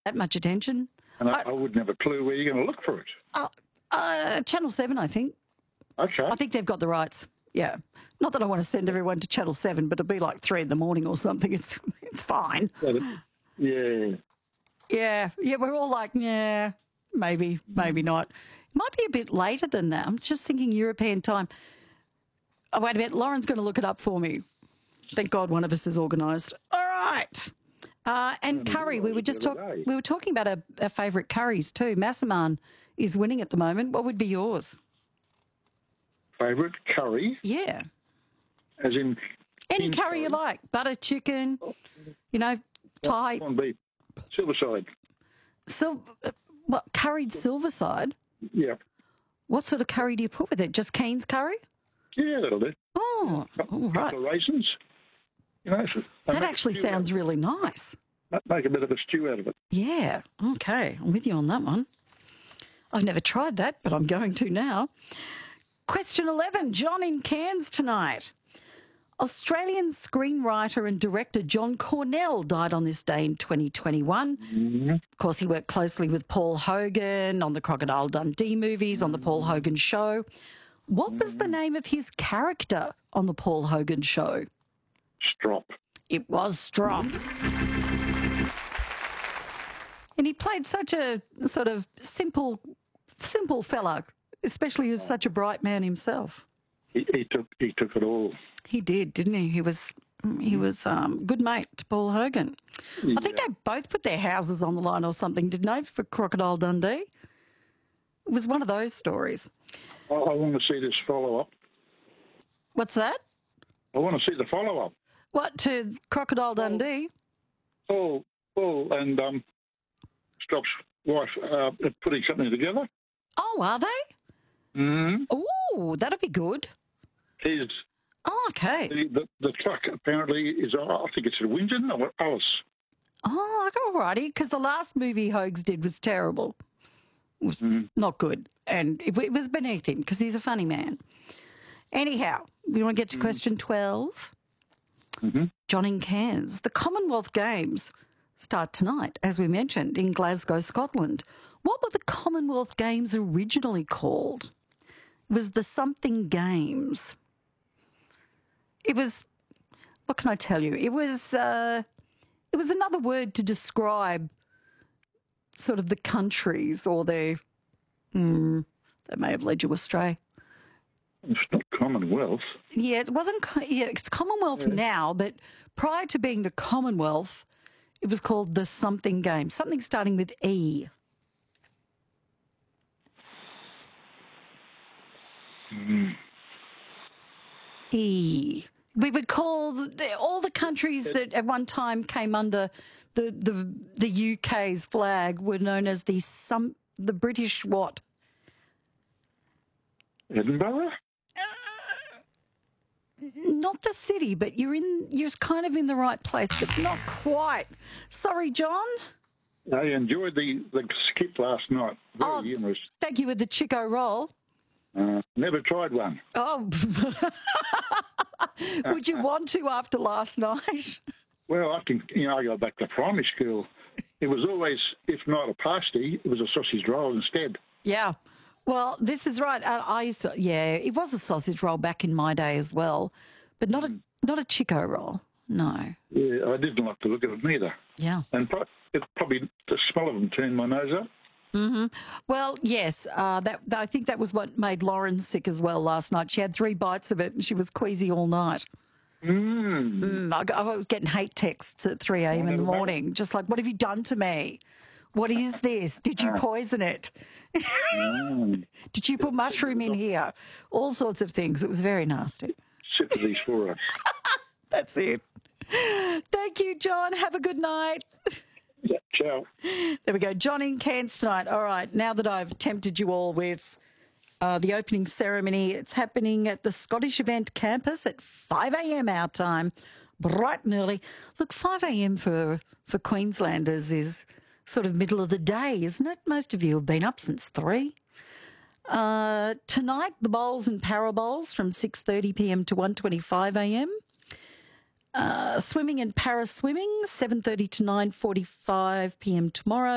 that much attention. And I wouldn't have a clue where you're going to look for it. Channel 7, I think. Okay. I think they've got the rights. Yeah. Not that I want to send everyone to Channel 7, but it'll be like 3 a.m. or something. It's fine. Yeah. Yeah, we're all like, yeah, maybe not. It might be a bit later than that. I'm just thinking European time. Oh, wait a minute. Lauren's going to look it up for me. Thank God one of us is organised. All right. And curry, we were talking about our favourite curries too. Massaman is winning at the moment. What would be yours? Favourite curry? Yeah. As in? Any curry you like. Butter chicken, Thai. Corned beef. Silverside. What, curried silverside? Yeah. What sort of curry do you put with it? Just Keen's curry? Yeah, that'll do. Oh, all right. Couple of raisins. That actually sounds really nice. Make a bit of a stew out of it. Yeah, okay. I'm with you on that one. I've never tried that, but I'm going to now. Question 11, John in Cairns tonight. Australian screenwriter and director John Cornell died on this day in 2021. Mm-hmm. Of course, he worked closely with Paul Hogan on the Crocodile Dundee movies, on the Paul Hogan Show. What was the name of his character on the Paul Hogan Show? Strop. It was Strop. And he played such a sort of simple fella, especially as such a bright man himself. He took it all. He did, didn't he? He was good mate to Paul Hogan. Yeah. I think they both put their houses on the line or something, didn't they, for Crocodile Dundee? It was one of those stories. I want to see this follow-up. What's that? I want to see the follow-up. What, to Crocodile Dundee? Paul and Strop's wife putting something together. Oh, are they? Mm-hmm. Oh, that'll be good. He's... Oh, okay. The truck apparently is, I think it's a Winton or Alice. Oh, all righty, because the last movie Hogs did was terrible. It was not good, and it was beneath him because he's a funny man. Anyhow, we want to get to question 12. Mm-hmm. John in Cairns. The Commonwealth Games start tonight, as we mentioned, in Glasgow, Scotland. What were the Commonwealth Games originally called? It was the something Games. It was, what can I tell you? It was another word to describe sort of the countries or that may have led you astray. It's not Commonwealth. Yeah, it wasn't. Yeah, it's Commonwealth now, but prior to being the Commonwealth, it was called the something Games. Something starting with E. E. We would call all the countries that at one time came under the UK's flag were known as the British what? Edinburgh? Not the city, but you're kind of in the right place, but not quite. Sorry, John. I enjoyed the skit last night. Very humorous. Thank you with the Chico roll. Never tried one. Oh, would you want to after last night? Well, I go back to primary school. It was always, if not a pasty, it was a sausage roll instead. Yeah. Well, this is right. I used to, it was a sausage roll back in my day as well, but not a Chico roll. No. Yeah, I didn't like to look at it neither. Yeah. And probably the smell of them turned my nose up. Mm-hmm. Well, yes, I think that was what made Lauren sick as well last night. She had 3 bites of it and she was queasy all night. I was getting hate texts at 3 a.m. in the morning, just like, what have you done to me? What is this? Did you poison it? Did you put mushroom in here? All sorts of things. It was very nasty. Sympathies for her. That's it. Thank you, John. Have a good night. Yeah, ciao. There we go. John in Cairns tonight. All right, now that I've tempted you all with the opening ceremony, it's happening at the Scottish Event Campus at 5 a.m. our time, bright and early. Look, 5 a.m. for Queenslanders is sort of middle of the day, isn't it? Most of you have been up since 3. Tonight, the bowls and para bowls from 6:30 p.m. to 1:25 a.m. Swimming and para swimming, 7:30 to 9:45 p.m. tomorrow.